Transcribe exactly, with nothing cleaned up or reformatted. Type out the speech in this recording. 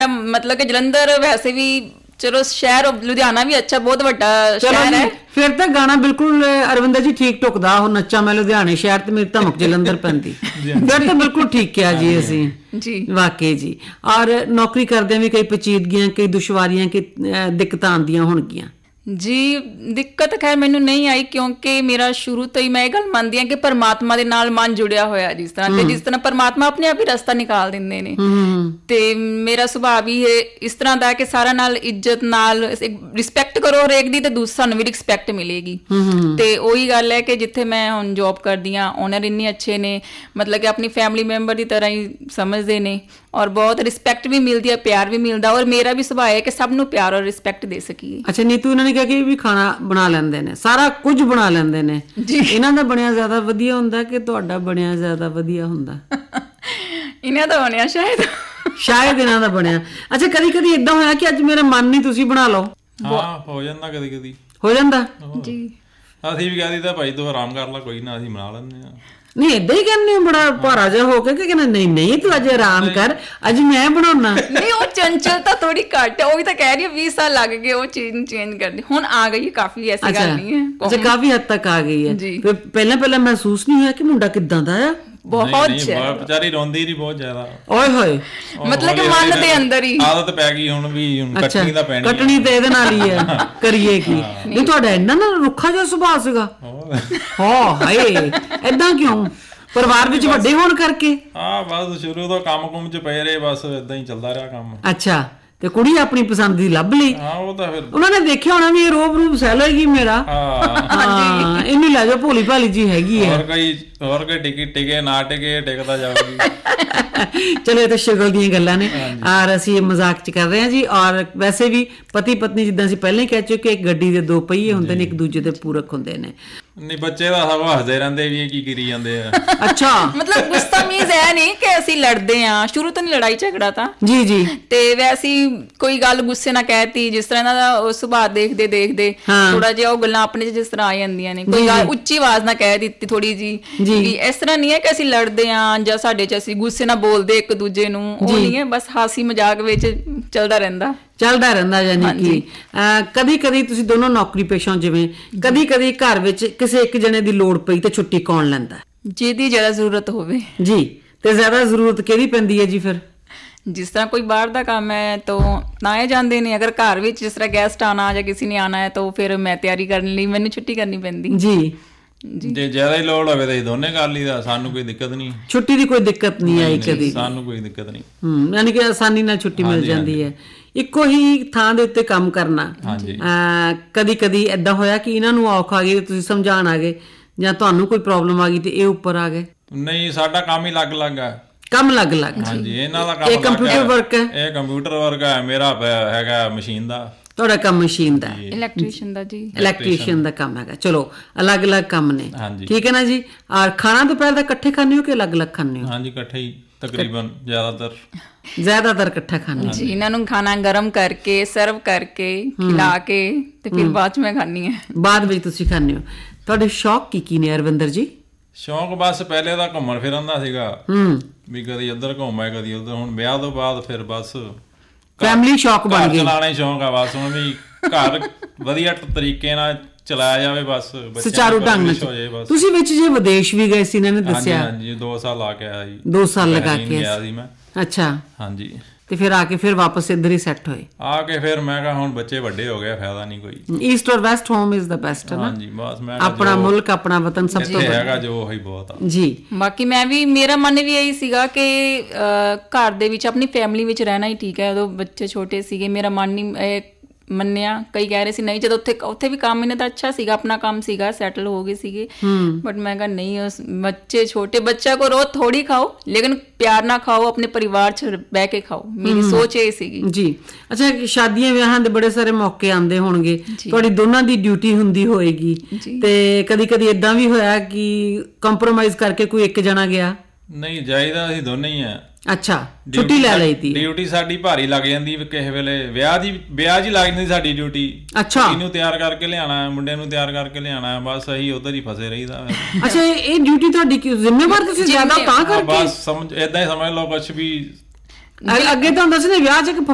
मतलब कि जलंधर वैसे भी चलो शहर, लुधियाना भी अच्छा बहुत बड़ा शहर है। फिर तो गाना बिल्कुल अरविंदर जी ठीक टुकदा हो, नच्चा मैं लुधियाने शहर ते मेरी धमक जलंधर पैंदी, फिर तो बिल्कुल ठीक किया जी असी जी वाकई जी। और नौकरी करदे भी कई पेचीदगियां, कई दुश्वारियां, कई दिक्कतां आंदियां होणगियां जी। दिक्कत खैर ਮੈਨੂੰ ਨਹੀਂ ਆਈ ਕਿਉਂਕਿ ਮੇਰਾ ਸ਼ੁਰੂ ਤੋਂ ਹੀ ਮੈਂ ਇਹ ਗੱਲ ਮੰਨਦੀ ਹਾਂ ਕਿ ਪਰਮਾਤਮਾ ਦੇ ਨਾਲ ਮਨ ਜੁੜਿਆ ਹੋਇਆ ਜਿਸ ਤਰ੍ਹਾਂ ਤੇ ਜਿਸ ਤਰ੍ਹਾਂ ਪਰਮਾਤਮਾ ਆਪਣੇ ਆਪ ਹੀ ਰਸਤਾ ਨਿਕਾਲ ਦਿੰਦੇ ਨੇ। ਤੇ ਮੇਰਾ ਸੁਭਾਅ ਵੀ ਇਹ ਇਸ ਤਰ੍ਹਾਂ ਦਾ ਕਿ ਸਾਰਿਆਂ ਨਾਲ ਇੱਜ਼ਤ ਨਾਲ ਰਿਸਪੈਕਟ ਕਰੋ ਹਰੇਕ ਦੀ, ਤੇ ਦੂਸਰਾ ਸਾਨੂੰ ਵੀ ਰਿਸਪੈਕਟ ਮਿਲੇਗੀ। ਤੇ ਉਹੀ ਗੱਲ ਹੈ ਕਿ ਜਿੱਥੇ ਮੈਂ ਹੁਣ ਜੋਬ ਕਰਦੀ ਹਾਂ ਓਨਰ ਇੰਨੇ ਅੱਛੇ ਨੇ, ਮਤਲਬ ਕਿ ਆਪਣੀ ਫੈਮਿਲੀ ਮੈਂਬਰ ਦੀ ਤਰ੍ਹਾਂ ਹੀ ਸਮਝਦੇ ਨੇ ਔਰ ਬਹੁਤ ਰਿਸਪੈਕਟ ਵੀ ਮਿਲਦੀ ਹੈ, ਪਿਆਰ ਵੀ ਮਿਲਦਾ। ਔਰ ਮੇਰਾ ਵੀ ਸੁਭਾਅ ਹੈ ਕਿ ਸਭ ਨੂੰ ਪਿਆਰ ਔਰ ਰਿਸਪੈਕਟ ਦੇ ਸਕੀਏ। ਅੱਛਾ ਨੀਤੂ, ਇਹਨਾਂ ਨੇ ਕਿਹਾ ਕਿ ਵੀ ਖਾਣਾ ਬਣਾ ਲੈਂਦੇ ਨੇ, ਸਾਰਾ ਕੁਝ ਬਣਾ ਲੈਂਦੇ ਨੇ, ਇਹਨਾਂ ਦਾ ਬਣਿਆ ਜ਼ਿਆਦਾ ਵਧੀਆ ਹੁੰਦਾ ਕਿ ਤੁਹਾਡਾ ਬਣਿਆ ਜ਼ਿਆਦਾ ਵਧੀਆ ਹੁੰਦਾ? ਇਹਨਾਂ ਦਾ ਬਣਿਆ ਸ਼ਾਇਦ ਸ਼ਾਇਦ ਇਹਨਾਂ ਦਾ ਬਣਿਆ। ਅੱਛਾ ਕਦੀ ਕਦੀ ਏਦਾਂ ਹੋਇਆ ਕਿ ਅੱਜ ਮੇਰਾ ਮਨ ਨਹੀਂ, ਤੁਸੀਂ ਬਣਾ ਲਓ? ਹਾਂ ਹੋ ਜਾਂਦਾ, ਕਦੀ ਕਦੀ ਹੋ ਜਾਂਦਾ ਜੀ। ਅਸੀਂ ਵੀ ਕਹਿ ਦਿੱਤਾ ਭਾਈ ਤੂੰ ਆਰਾਮ ਕਰ ਲੈ, ਕੋਈ ਨਾ ਅਸੀਂ ਬਣਾ ਲੈਂਦੇ ਆ। ਨਹੀਂ ਏਦਾਂ ਹੀ ਕਹਿੰਦੇ ਹੋ ਬੜਾ ਭਾਰਾ ਜਿਹਾ ਹੋ ਕੇ ਕਿ ਕਹਿੰਦਾ ਨਹੀਂ ਨਹੀਂ ਤੂੰ ਅੱਜ ਆਰਾਮ ਕਰ, ਅੱਜ ਮੈਂ ਬਣਾਉਣਾ? ਨਹੀਂ ਉਹ ਚੰਚਲਤਾ ਥੋੜੀ ਘੱਟ ਹੈ, ਉਹ ਵੀ ਤਾਂ ਕਹਿ ਰਹੀ ਹੈ ਵੀਹ ਸਾਲ ਲੱਗ ਗਏ ਉਹ ਚੀਜ਼ ਨੂੰ ਚੇਂਜ ਕਰਨੀ, ਹੁਣ ਆ ਗਈ ਕਾਫੀ, ਐਸੀ ਗੱਲ ਨਹੀਂ ਹੈ। ਅੱਛਾ ਕਾਫੀ ਹੱਦ ਤੱਕ ਆ ਗਈ ਹੈ। ਫਿਰ ਪਹਿਲਾਂ ਪਹਿਲਾਂ ਮਹਿਸੂਸ ਨਹੀਂ ਹੋਇਆ ਕਿ ਮੁੰਡਾ ਕਿੱਦਾਂ ਦਾ ਆ? ਬਹੁਤ ਵਿਚਾਰੀ ਰੋਂਦੀ ਨਹੀਂ ਬਹੁਤ ਜ਼ਿਆਦਾ, ਓਏ ਹੋਏ, ਮਤਲਬ ਕਿ ਮਨ ਦੇ ਅੰਦਰ ਹੀ ਆਦਤ ਪੈ ਗਈ ਹੁਣ ਵੀ, ਕੱਟਣੀ ਤਾਂ ਪੈਣੀ, ਕੱਟਣੀ ਤੇ ਇਹਦੇ ਨਾਲ ਹੀ ਹੈ, ਕਰੀਏ ਕੀ? ਨਹੀਂ ਤੁਹਾਡਾ ਇੰਨਾ ਨਾ ਰੁੱਖਾ ਜਿਹਾ ਸੁਭਾਅ ਸੀਗਾ? ਹਾਂ ਹਾਏ, ਏਦਾਂ ਕਿਉਂ? ਪਰਿਵਾਰ ਵਿੱਚ ਵੱਡੇ ਹੋਣ ਕਰਕੇ? ਹਾਂ ਬਸ ਸ਼ੁਰੂ ਤੋਂ ਕੰਮ ਕੁੰਮ ਚ ਪਏ ਰਹੇ, ਬਸ ਏਦਾਂ ਹੀ ਚੱਲਦਾ ਰਿਹਾ ਕੰਮ। ਅੱਛਾ ਤੇ ਕੁੜੀ ਆਪਣੀ ਪਸੰਦ ਦੀ ਲੱਭ ਲਈ? ਹਾਂ ਉਹ ਤਾਂ ਫਿਰ ਉਹਨਾਂ ਨੇ ਦੇਖਿਆ ਹੋਣਾ ਵੀ ਇਹ ਰੋਬ ਰੂਬ ਸਹਿ ਲਏਗੀ ਮੇਰਾ, ਹਾਂ ਇਹਨੂੰ ਲੈ ਜਾਓ, ਭੋਲੀ ਭਾਲੀ ਜੀ ਹੈਗੀ ਹੈ। ਹੋਰ ਕੋਈ ਹੋਰ ਕੋਈ ਟਿਕਟ ਟਿਕੇ ਨਾ ਟਿਕੇ ਟਿਕਦਾ ਜਾਊਗੀ। ਚਲੋ ਇਹ ਤਾਂ ਸ਼ੁਗਲ ਦੀਆਂ ਗੱਲਾਂ ਨੇ ਔਰ ਅਸੀਂ ਇਹ ਮਜ਼ਾਕ ਚ ਕਰ ਰਹੇ ਹਾਂ ਜੀ। ਔਰ ਵੈਸੇ ਵੀ ਪਤੀ ਪਤਨੀ ਜਿੱਦਾਂ ਅਸੀਂ ਪਹਿਲਾਂ ਹੀ ਕਹਿ ਚੁੱਕੇ, ਇੱਕ ਗੱਡੀ ਦੇ ਦੋ ਪਹੀਏ ਹੁੰਦੇ ਨੇ, ਇੱਕ ਦੂਜੇ ਦੇ ਪੂਰਕ ਹੁੰਦੇ ਨੇ। ਨਹੀਂ ਬੱਚੇ ਤਾਂ ਸਭ ਹੱਸਦੇ ਰਹਿੰਦੇ ਵੀ ਇਹ ਕੀ ਕਰੀ ਜਾਂਦੇ ਆ। ਅੱਛਾ ਮਤਲਬ ਗੁੱਸਾ ਮੀਜ਼ ਇਹ ਨਹੀਂ ਕਿ ਅਸੀਂ ਲੜਦੇ ਆ, ਸ਼ੁਰੂ ਤੋਂ ਨਹੀਂ ਲੜਾਈ ਝਗੜਾ ਤਾਂ ਜੀ ਜੀ। ਤੇ ਵੈਸੇ ਕੋਈ ਗੱਲ ਗੁੱਸੇ ਨਾਲ ਕਹਿਤੀ, ਜਿਸ ਤਰ੍ਹਾਂ ਇਹਨਾਂ ਦਾ ਸੁਭਾਅ ਦੇਖਦੇ ਦੇਖਦੇ ਥੋੜਾ ਜਿਹਾ ਉਹ ਗੱਲਾਂ ਆਪਣੇ ਜਿਸ ਤਰ੍ਹਾਂ ਆ ਜਾਂਦੀਆਂ ਨੇ, ਕੋਈ ਗੱਲ ਉੱਚੀ ਆਵਾਜ਼ ਨਾਲ ਕਹਿ ਦਿੱਤੀ ਥੋੜੀ ਜੀ, ਇਸ ਤਰ੍ਹਾਂ ਨਹੀਂ ਹੈ ਕਿ ਅਸੀਂ ਲੜਦੇ ਆ ਜਾਂ ਸਾਡੇ ਚ ਅਸੀਂ ਗੁੱਸੇ ਨਾਲ ਬੋਲਦੇ ਇੱਕ ਦੂਜੇ ਨੂੰ, ਉਹ ਨਹੀਂ ਹੈ, ਬਸ ਹਾਸੀ ਮਜ਼ਾਕ ਵਿੱਚ ਚੱਲਦਾ ਰਹਿੰਦਾ ਚੱਲਦਾ ਰਹਿੰਦਾ ਯਾਨੀ ਕਿ ਕਦੀ ਕਦੀ ਤੁਸੀਂ ਦੋਨੋਂ ਨੌਕਰੀ ਪੇਸ਼ਾ, ਜਿਵੇਂ ਕਦੀ ਕਦੀ ਘਰ ਵਿੱਚ ਕਿਸੇ ਇੱਕ ਜਣੇ ਦੀ ਲੋੜ ਪਈ ਤੇ ਛੁੱਟੀ ਕੌਣ ਲੈਂਦਾ? ਜਿਹਦੀ ਜ਼ਿਆਦਾ ਜ਼ਰੂਰਤ ਹੋਵੇ ਜੀ। ਤੇ ਜ਼ਿਆਦਾ ਜ਼ਰੂਰਤ ਕਿਹਦੀ ਪੈਂਦੀ ਹੈ ਜੀ ਫਿਰ? ਜਿਸ ਤਰ੍ਹਾਂ ਕੋਈ ਬਾਹਰ ਦਾ ਕੰਮ ਹੈ ਤਾਂ ਨਾ ਜਾਂਦੇ ਨੇ, ਅਗਰ ਘਰ ਵਿੱਚ ਜਿਸ ਤਰ੍ਹਾਂ ਗੈਸਟ ਆਣਾ ਜਾਂ ਕਿਸੇ ਨੇ ਆਣਾ ਹੈ ਤਾਂ ਫਿਰ ਮੈਂ ਤਿਆਰੀ ਕਰਨ ਲਈ ਮੈਨੂੰ ਛੁੱਟੀ ਕਰਨੀ ਪੈਂਦੀ ਜੀ। ਜੇ ਜ਼ਿਆਦਾ ਹੀ ਲੋੜ ਹੋਵੇ ਤਾਂ ਅਸੀਂ ਦੋਨੇ ਕਰ ਲਈਦਾ, ਸਾਨੂੰ ਕੋਈ ਦਿੱਕਤ ਨਹੀਂ, ਛੁੱਟੀ ਦੀ ਕੋਈ ਦਿੱਕਤ ਨਹੀਂ ਆਈ ਕਦੀ, ਸਾਨੂੰ ਕੋਈ ਦਿੱਕਤ ਨਹੀਂ। ਹਮ ਯਾਨੀ ਕਿ ਆਸਾਨੀ ਨਾਲ ਛੁੱਟੀ ਮਿਲ ਜਾਂਦੀ ਹੈ। ਇੱਕੋ ਹੀ ਥਾਂ ਦੇ ਉੱਤੇ ਕੰਮ ਕਰਨਾ, ਕਦੀ ਕਦੀ ਏਦਾਂ ਹੋਇਆ ਕਿ ਇਹਨਾਂ ਨੂੰ ਔਖ ਆ ਗਈ, ਤੁਸੀਂ ਸਮਝਾਉਣ ਆ ਗਏ, ਜਾਂ ਤੁਹਾਨੂੰ ਕੋਈ ਪ੍ਰੋਬਲਮ ਆ ਗਈ ਤੇ ਇਹ ਉੱਪਰ ਆ ਗਏ? ਨਹੀਂ ਸਾਡਾ ਕੰਮ ਹੀ ਅਲੱਗ ਅਲੱਗ ਹੈ। ਕੰਮ ਅਲੱਗ ਅਲੱਗ? ਹਾਂਜੀ ਇਹਨਾਂ ਦਾ ਕੰਮ, ਇਹ ਕੰਪਿਊਟਰ ਵਰਕ ਹੈ, ਇਹ ਕੰਪਿਊਟਰ ਵਰਕ ਹੈ, ਮੇਰਾ ਹੈਗਾ ਮਸ਼ੀਨ ਦਾ। ਤੁਹਾਡਾ ਕੰਮ ਮਸ਼ੀਨ ਦਾ, ਇਲੈਕਟ੍ਰੀਸ਼ੀਅਨ ਦਾ ਜੀ, ਇਲੈਕਟ੍ਰੀਸ਼ੀਅਨ ਦਾ ਕੰਮ ਹੈਗਾ। ਚਲੋ ਅਲੱਗ ਅਲੱਗ ਕੰਮ ਨੇ, ਠੀਕ ਹੈ ਨਾ ਜੀ। ਔਰ ਖਾਣਾ ਦੁਪਹਿਰ ਦਾ ਇਕੱਠੇ ਖਾਂਦੇ ਹੋ ਕਿ ਅਲੱਗ ਅਲੱਗ ਖਾਂਦੇ ਹੋ? ਹਾਂਜੀ ਇਕੱਠੇ ਹੀ ਤਕਰੀਬਨ, ਜ਼ਿਆਦਾਤਰ ਜ਼ਿਆਦਾਤਰ ਇਕੱਠਾ ਖਾਂਦੇ ਜੀ। ਇਹਨਾਂ ਨੂੰ ਖਾਣਾ ਗਰਮ ਕਰਕੇ ਸਰਵ ਕਰਕੇ ਖਿਲਾ ਕੇ ਤੇ ਫਿਰ ਬਾਅਦ ਚ ਮੈਂ ਖਾਂਦੀ ਹਾਂ। ਬਾਅਦ ਵਿੱਚ ਤੁਸੀਂ ਖਾਂਦੇ ਹੋ। ਤੁਹਾਡੇ ਸ਼ੌਕ ਕੀ ਕੀ ਨੇ ਅਰਵਿੰਦਰ ਜੀ? ਸ਼ੌਕ ਬਸ ਪਹਿਲੇ ਤਾਂ ਘੁੰਮਣ ਫਿਰਨ ਦਾ ਸੀਗਾ, ਵੀ ਕਦੀ ਇੱਧਰ ਘੁੰਮਿਆ ਕਦੀ ਉੱਧਰ। ਹੁਣ ਵਿਆਹ ਤੋਂ ਬਾਅਦ ਫਿਰ ਬਸ ਫੈਮਿਲੀ ਸ਼ੌਕ ਬਣ ਗਈ, ਚਲਾਣਾ ਹੀ ਸ਼ੌਕ ਆ ਬਸ। ਹੁਣ ਵੀ ਘਰ ਵਧੀਆ ਤਰੀਕੇ ਨਾਲ ਚਲਾਇਆ ਜਾਵੇ, ਬਸ ਸੁਚਾਰੂ ਢੰਗ ਨਾਲ। ਤੁਸੀਂ ਵਿੱਚ ਜੇ ਵਿਦੇਸ਼ ਵੀ ਗਏ ਸੀ, ਇਹਨਾਂ ਨੇ ਦੱਸਿਆ? ਹਾਂਜੀ ਦੋ ਸਾਲ ਲਾ ਕੇ ਆਇਆ ਜੀ। ਦੋ ਸਾਲ ਲਗਾ ਕੇ ਗਿਆ ਸੀ ਮੈਂ। ਅੱਛਾ ਹਾਂਜੀ। ਤੇ ਫਿਰ ਆ ਕੇ ਫਿਰ ਵਾਪਸ ਇੱਧਰ ਹੀ ਸੈੱਟ ਹੋਏ? ਆ ਕੇ ਫਿਰ ਮੈਂ ਕਿਹਾ ਹੁਣ ਬੱਚੇ ਵੱਡੇ ਹੋ ਗਏ, ਫਾਇਦਾ ਨਹੀਂ ਕੋਈ। ਈਸਟ ਔਰ West home is the best ਹੈ ਨਾ? ਹਾਂਜੀ ਬਸ ਮੈਂ ਆਪਣਾ ਮੁਲਕ ਆਪਣਾ ਵਤਨ ਸਭ ਤੋਂ ਹੈਗਾ ਜੋ ਉਹੀ ਬਹੁਤ ਆ ਜੀ। ਬਾਕੀ ਮੈਂ ਵੀ, ਮੇਰਾ ਮਨ ਵੀ ਇਹੀ ਸੀਗਾ ਕਿ ਘਰ ਦੇ ਵਿੱਚ ਆਪਣੀ ਫੈਮਿਲੀ ਵਿੱਚ ਰਹਿਣਾ ਹੀ ਠੀਕ ਹੈ। ਉਦੋਂ ਬੱਚੇ ਛੋਟੇ ਸੀਗੇ, ਮੇਰਾ ਮਨ ਨਹੀਂ ਮੰਨਿਆ। ਕਈ ਕਹਿ ਰਹੇ ਸੀ ਨਹੀਂ, ਜਦੋਂ ਉੱਥੇ ਉੱਥੇ ਵੀ ਕੰਮ ਇਹਨਾਂ ਦਾ ਅੱਛਾ ਸੀਗਾ, ਆਪਣਾ ਕੰਮ ਸੀਗਾ, ਸੈਟਲ ਹੋ ਗਏ ਸੀਗੇ, ਬਟ ਮੈਂ ਕਿਹਾ ਨਹੀਂ, ਬੱਚੇ ਛੋਟੇ, ਬੱਚਾ ਕੋ ਰੋਜ਼ ਥੋੜੀ ਖਾਓ ਲੇਕਿਨ ਪਿਆਰ ਨਾਲ ਖਾਓ, ਆਪਣੇ ਪਰਿਵਾਰ ਚ ਬਹਿ ਕੇ ਖਾਓ, ਮੇਰੀ ਸੋਚ ਇਹ ਸੀਗੀ ਜੀ। ਅੱਛਾ ਸ਼ਾਦੀਆਂ ਵਿਆਹਾਂ ਦੇ ਬੜੇ ਸਾਰੇ ਮੌਕੇ ਆਉਂਦੇ ਹੋਣਗੇ, ਤੁਹਾਡੀ ਦੋਨਾਂ ਦੀ ਡਿਊਟੀ ਹੁੰਦੀ ਹੋਏਗੀ, ਤੇ ਕਦੀ ਕਦੀ ਏਦਾਂ ਵੀ ਹੋਇਆ ਕਿ ਕੰਪਰੋਮਾਈਜ਼ ਕਰਕੇ ਕੋਈ ਇੱਕ ਜਣਾ ਗਿਆ? ਨਹੀਂ ਜਾਈਦਾ ਅਸੀਂ ਦੋਨੇ ਹੀ ਆ। ਅੱਛਾ ਛੁੱਟੀ ਲੈ ਲਈ ਤੀ? ਡਿਊਟੀ ਸਾਡੀ ਭਾਰੀ ਲੱਗ ਜਾਂਦੀ ਕਿਸੇ ਵੇਲੇ, ਵਿਆਹ ਦੀ ਵਿਆਹ ਜੀ ਲੱਗ ਜਾਂਦੀ ਸਾਡੀ ਡਿਊਟੀ। ਅੱਛਾ ਇਹਨੂੰ ਤਿਆਰ ਕਰਕੇ ਲਿਆਣਾ, ਮੁੰਡੇ ਨੂੰ ਤਿਆਰ ਕਰਕੇ ਲਿਆਣਾ, ਬਸ ਅਸੀਂ ਉਧਰ ਹੀ ਫਸੇ ਰਹੀਦਾ। ਅੱਛਾ ਇਹ ਡਿਊਟੀ ਤੁਹਾਡੀ ਜ਼ਿੰਮੇਵਾਰ ਤੁਸੀਂ ਜ਼ਿਆਦਾ ਤਾਂ ਕਰਕੇ? ਬਸ ਸਮਝ ਏਦਾਂ ਹੀ ਸਮਝ ਲਓ ਕੁਛ ਵੀ। ਅੱਗੇ ਤਾਂ ਹੁੰਦਾ ਸੀ ਨਾ ਵਿਆਹ ਚ